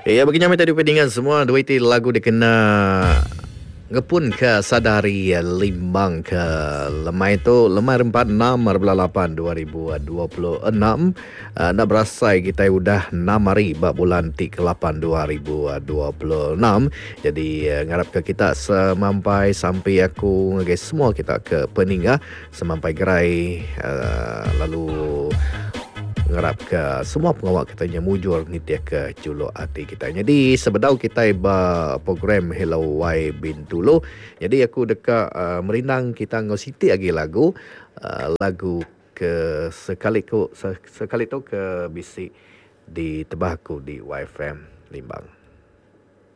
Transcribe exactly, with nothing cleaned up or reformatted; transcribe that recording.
Ya, bagi nyamai tadi pendingan semua, dua itu lagu dikena ngepun ke sadari limbang ke lemai itu lemai empat enam lapan dua ribu dua puluh enam uh, nak berasai kita udah enam hari bak bulan ti ke lapan dua ribu dua puluh enam. Jadi uh, ngarap ke kita semampai sampai aku ngagais semua kita ke peningah semampai gerai uh, lalu ngarap ke semua pengawak katanya mujur ni dia ke juluk hati kita. Jadi sebedau kita iba program Hello Why Bin dulu. Jadi aku dekat uh, merindang kita ngositi lagi lagu uh, lagu ke sekali ku sekali tu ke bisik di tebahku di Y F M Limbang.